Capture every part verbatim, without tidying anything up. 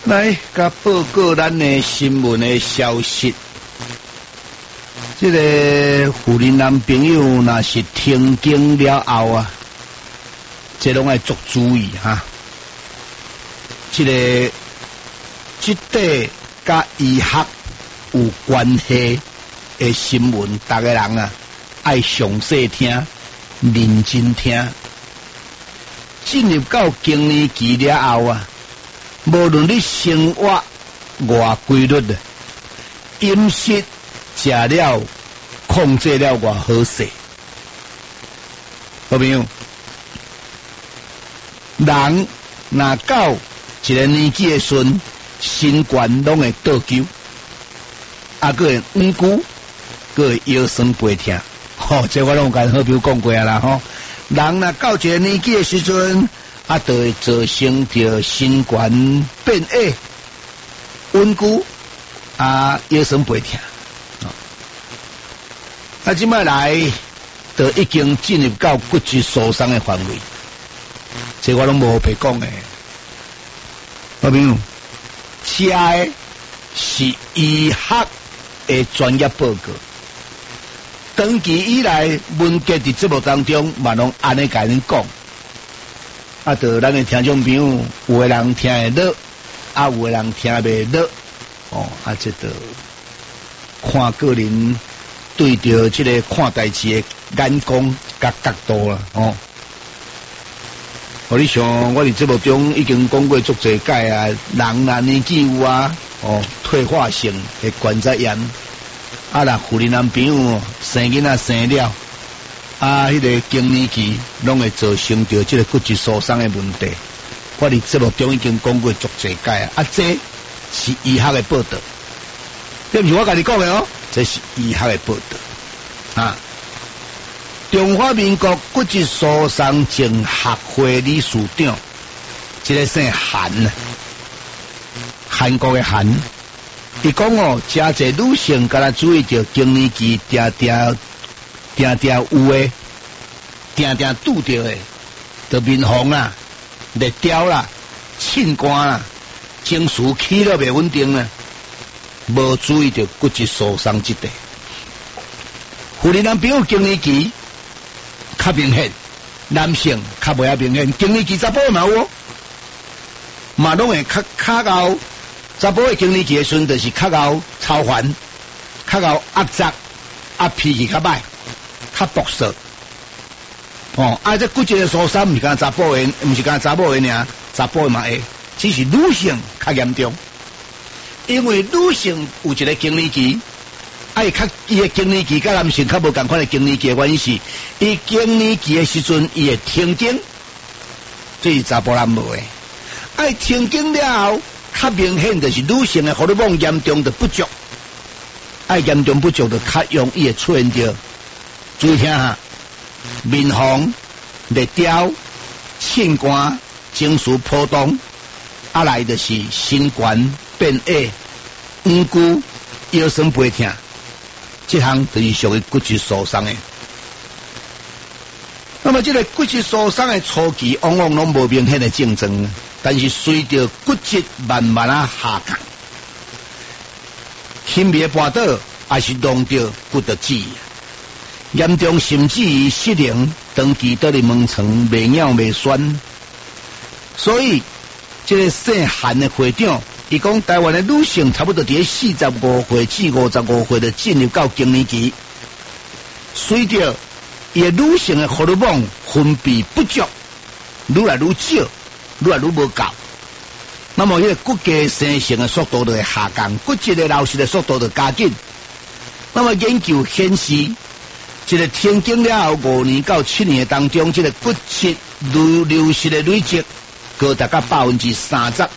来，甲报告咱的新闻的消息。这个湖林男朋友若是听经了后啊，这拢爱做注意哈。这个这块甲医学有关系的新闻，大家人啊爱详细听，认真听。进入到更年期了后啊，无论你生活偌规律的，饮食食了控制了偌好势，好朋友，人若到一个年纪的时阵，身管拢会倒球，啊，个会弯骨，个会腰酸背痛，吼，这我拢甲好朋友讲过啊啦，吼。人若到一个年纪的时阵，啊，就会造成着身管变矮、稳固啊，腰酸背痛。啊，即摆来，就已经进入到骨质疏松的范围，这我拢无白讲的。好朋友，写的是医学的专业报告。长期以来，文杰伫节目当中嘛拢安尼甲恁讲，啊，就咱的听众朋友，有的人听会落，啊，有的人听袂落，哦，啊，这就看个人对着这个看代志的眼光甲角度啦，哦。我你想，我伫节目中已经讲过足侪解啊，人若年纪有啊，哦，退化性的关节炎。啊啦，妇女男朋友生囡仔生了，啊，迄、那个更年期拢会造成着这个骨质疏松的问题。我伫节目中已经讲过足侪解啊，啊，这是医学的报道，这不是我甲你讲的哦，这是医学的报道啊。中华民国骨质疏松症学会理事长，这个姓韩啊，韩国的韩。伊讲哦，真侪女性敢若注意到更年期定定定定有诶，定定拄着诶，就面红啦、热焦啦、凊汗啦、情绪起落袂稳定啦，无注意到骨质疏松这块。妇女男朋友更年期较明显，男性较袂遐明显。更年期查甫嘛有哦，嘛拢会较较高。查甫的更年期的时阵，就是较熬操烦，较熬压榨，啊脾气较歹，较毒舌。哦，啊这骨质的疏松，毋是讲查甫的，毋是讲查某的尔，查甫的嘛会，只是女性较严重。因为女性有一个更年期，啊伊较伊的更年期，甲男性较无共款的更年期的原因是，伊更年期的时阵，伊会停经，这是查甫人无的。啊停经了后。较明显就是女性的荷尔蒙严重的不足，爱严重不足就较容易会出现着。注意听哈，面红、热焦、凊汗、情绪波动，啊来就是心管变矮、弯骨、腰酸背痛，这项就是属于骨质疏松的。那么这个骨质疏松的初期，往往拢无明显的症状。但是随着骨质慢慢啊下降，轻微跌倒还是弄到骨头子，严重甚至于失灵，长期倒伫门床未尿未酸。所以，这个姓韩的会长，伊讲台湾的女性差不多伫四十五岁至五十五岁就进入到更年期，随着伊的女性的荷尔蒙分泌不足，愈来愈少。愈来愈无够，那么迄个骨骼生成的速度就会下降，骨质的流失的速度就加紧。那么研究显示，这个停经了后五年到七年当中，这个骨质流流失的累积高达到百分之三十，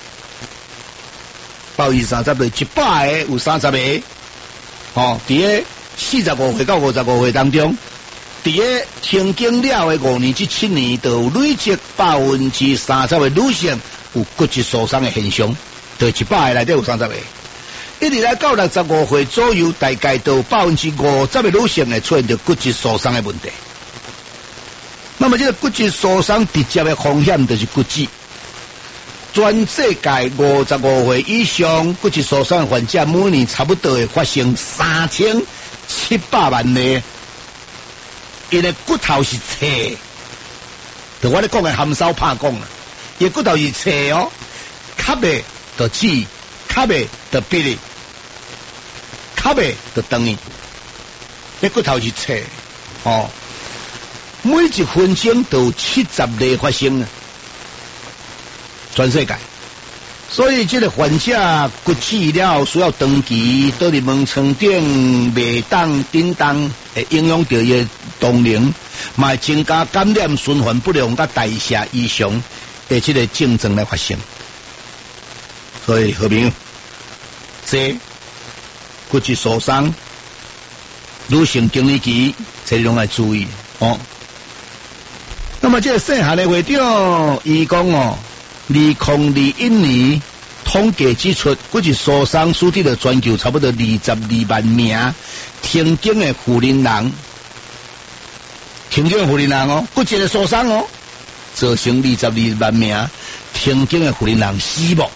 百分之三十就一百个有三十个，哦，伫个四十五岁到五十五岁当中。伫个停经了的五年至七年，就有累积百分之三十的女性有骨质疏松的现象，就一百个内底有三十个。一直来到六十五岁左右，大概都有百分之五十的女性会出现着骨质疏松的问题。那么这个骨质疏松直接的风险就是骨质。 全世界五十五岁以上骨质疏松患者，每年差不多会发生三千七百万例。因为骨头是脆，就我咧讲嘅含羞怕讲啦。伊骨头是脆哦，卡的就刺，卡的就逼你，卡的就等你。伊骨头是脆哦，每一分钟都有七十例发生啊，全世界。所以这个患者骨刺了需要长期倒伫门床顶袂当叮当，会影响到伊的动能，嘛会增加感染循环不良甲代谢异常的这个症状来发生。所以好朋友，这骨质疏松、女性经理期，这拢要注意哦。那么这个剩下的会长，伊讲哦。二零二一年统计指出，骨质疏松使得了全球差不多二十二万名听经的妇人人，听经的妇人人哦，骨质的疏松哦，造成二十二万名听经的妇人人死亡。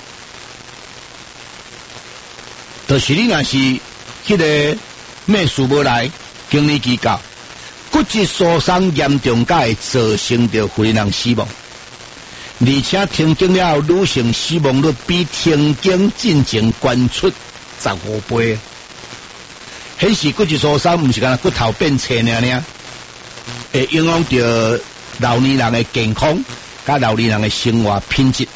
就是你若是迄个咩事无来，经理机构骨质疏松严重，甲会造成着妇人人死亡。而且听经了后，女性死亡率比听经进前悬出十五倍，显示骨质疏松唔是干骨头变脆尔尔，会影响到老年人的健康，甲老年人的生活品质。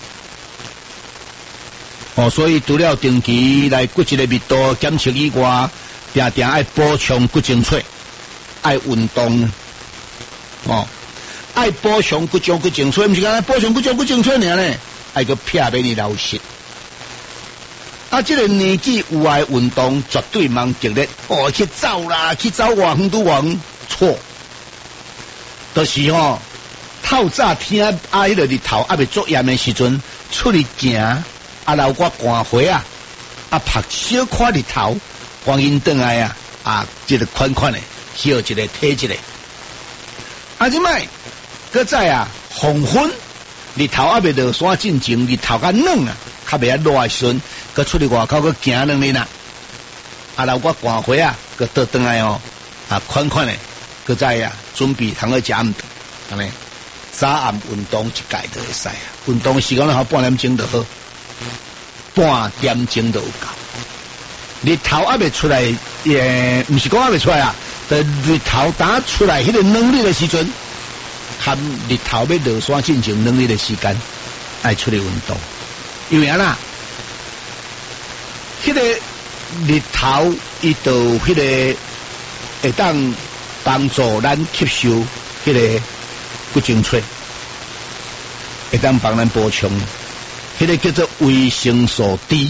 哦，所以除了定期来骨质的密度检测以外，定定爱补充骨精粹，爱运动，哦。爱补充骨种骨精粹，唔是讲补充骨种骨精粹尔呢，爱个撇俾你老实。啊，这个年纪有爱运动，绝对忙极力哦，去走啦，去走外远都远错。就是吼、哦，透早天啊，迄个日头啊未作炎的时阵，出去行，啊，留我寒花啊，啊，晒小看日头，光阴转来啊，啊，这个款款的，需要一个体一个。啊，即摆。搁再啊，黄昏日头还未落山进前，日头较冷啊，较未啊热的时阵，搁出去外口搁行两日啦。啊，留我寒花啊，搁倒转来哦，啊，款款的，搁再啊，准备通去食暗顿，安尼早暗运动一届就会使啊。运动时间好半点钟就好，半点钟就有够。日头还未出来，也唔是讲还未出来啊，在日头打出来迄个两日的时阵。含日头要落山进前两日的时间，爱出去运动，因为啊啦，迄、那个日头伊到迄个会当帮助咱吸收迄个骨精粹，会当帮咱补充，迄、那个叫做维生素 D，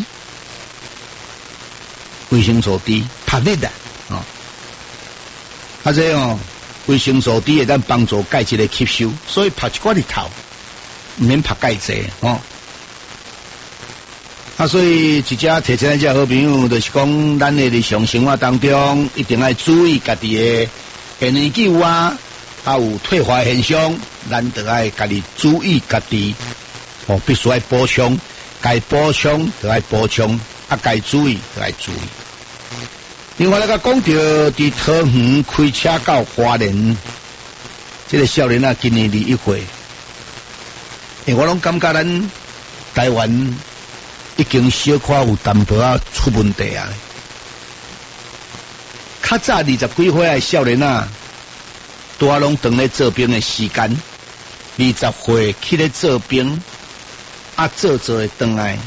维生素 D 拍日的啊，啊这哦。维生素 D 会当帮助钙质的吸收，所以晒一寡日头，唔免晒钙质哦。啊，所以一只提醒一只好朋友，就是讲咱的日常生活当中，一定要注意家己的下年纪有啊，啊有退化现象，咱就要家己注意家己，哦，必须要补充，该补充就要补充，啊该注意就要注意。另外，那个讲到伫桃园开车到花莲，这个少年啊，今年二十一岁，诶，我拢感觉咱台湾已经小可有淡薄仔出问题啊。较早二十几岁的少年啊，多拢当咧做兵的时间，二十岁去咧做兵，啊做做会转来。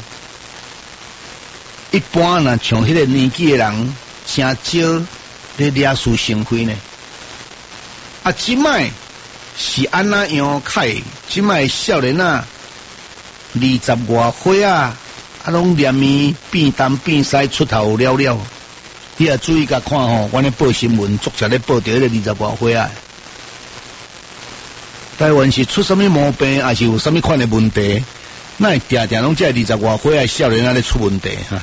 一般呢，像迄个年纪的人。真少咧掠输成亏呢？啊，即摆是安那样开？即摆少年啊，二十外岁啊，啊，拢连面变东变西出头了了。你也注意甲看吼，阮咧报新闻，作者咧报着迄个二十外岁啊。台湾是出什么毛病，还是有什么款的问题？那定定拢这二十外岁啊少年啊咧出问题哈？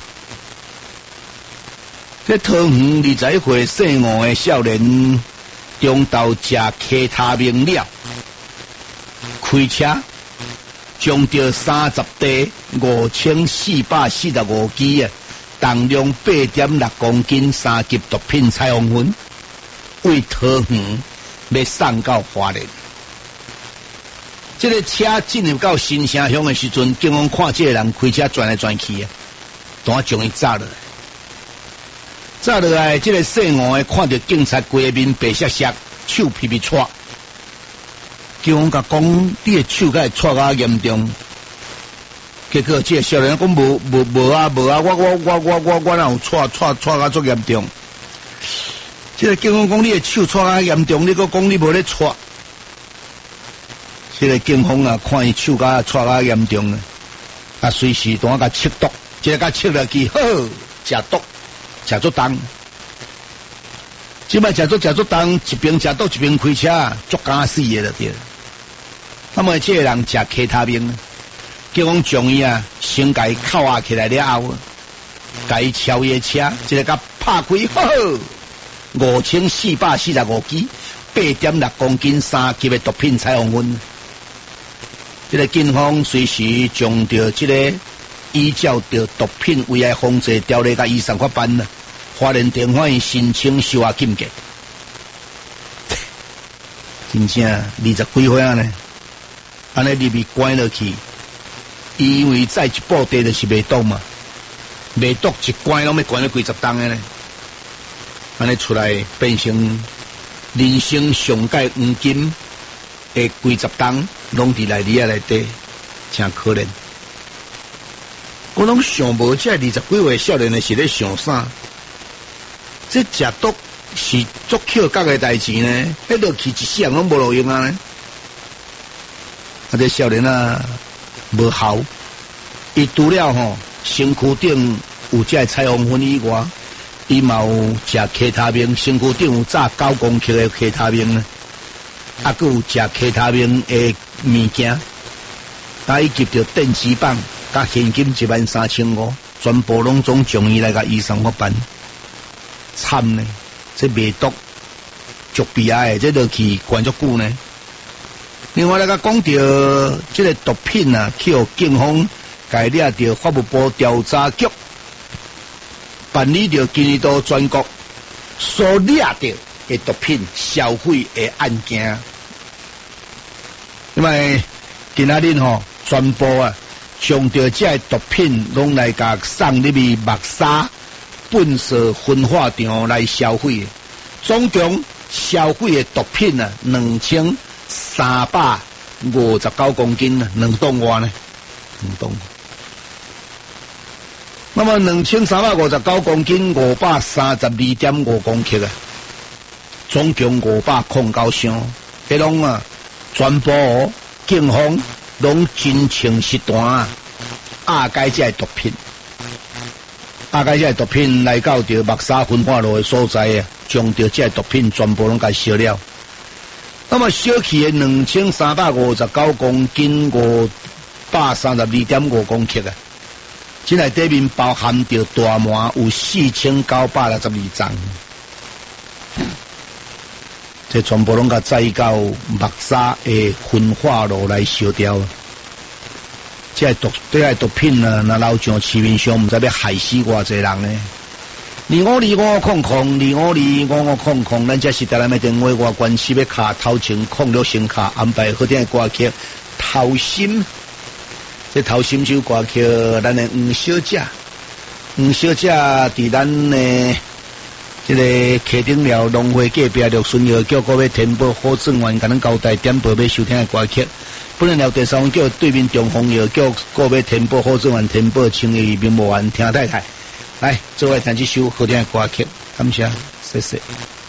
这桃园二十一岁姓吴的少年，中昼食 K 他命了，开车将着三十袋五千四百四十五支啊，重量八点六公斤三级毒品彩虹粉，为桃园要送到花莲。这个车进入到新城乡的时阵，警方看这个人开车转来转去啊，当将伊砸落来。砸落来，这个姓吴的看到警察规面白色色，手皮皮搓。警方甲讲，你的手甲会搓甲严重。结果这个少年讲无无无啊无啊，我我我我我我哪有搓搓搓甲足严重？这个警方讲你的手搓甲严重，你搁讲你无咧搓。这个警方啊，看伊手甲搓甲严重啊，啊随时当甲切毒，这个甲切落去，好食毒，食足重。即摆食足食足重，一边食毒一边开车，足敢死的了对。那么这个人食 K 他命，警方将伊啊先甲伊扣押起来了后，甲伊超越车，这个甲拍开，好五千四百四十五支，八点六公斤三级的毒品彩虹粉。这个警方随时将着这个依照着毒品危害防治条例甲依上法办啦，花莲地法院申请收押禁见。真正二十几岁啊呢，安尼入去关落去，因为再一步地就是卖毒嘛，卖毒一关拢要关了几十档的呢，安尼出来变成人生上界黄金的几十档。拢伫内里啊内底，真可怜。我拢想无，这二十几岁少年的是咧想啥？这食毒是足巧角的代志呢？迄落去一世人拢无路用啊！啊，这少年啊，无效。伊除了吼身躯顶有这彩虹粉以外，伊嘛有食其他命，身躯顶有炸九公克的其他命呢。啊，佮有食其他命的物件，啊，伊及着电子棒，甲现金一万三千五，全部拢总将伊来甲医生法办，惨呢！这卖毒足悲哀，这落去关足久呢。另外来甲讲到这个毒品啊，去互警方改掠着法务部调查局办理着今年度全国所掠着的毒品消费的案件，因为今仔日吼，全部啊，将着这毒品拢来甲送入去木沙本色分化场来消费，总共消费的毒品啊，两千三百五十九公斤啊，两吨外呢，两吨。那么两千三百五十九公斤，五百三十二点五公克啊。总共五百控九箱，迄拢啊，全部警方拢真情实弹啊，押解这毒品，押解这毒品来到着木沙分化路的所在啊，将着这毒品全部拢甲烧了。那么烧去的两千三百五十九公斤，五百三十二点五公克啊，这内底面包含着大麻有四千九百六十二张。这全部拢甲载到木沙的分化路来烧掉。这毒这毒品啊，那老像市面上唔知要害死偌济人呢？二五二五空空，二五二五五空空，咱这是台南的电话，我关系要卡头前空了声卡安排好听的歌曲，头心。这头心首歌曲，咱的黄小姐，黄小姐伫咱的。这个客顶寮农会隔壁绿顺药叫各位填报好政员，甲咱交代点报要收听的歌曲。本人寮第三叫对面中风药叫各位填报好政员填报清义名无完听太太，来，做位弹这首好听的歌曲，感谢，谢谢。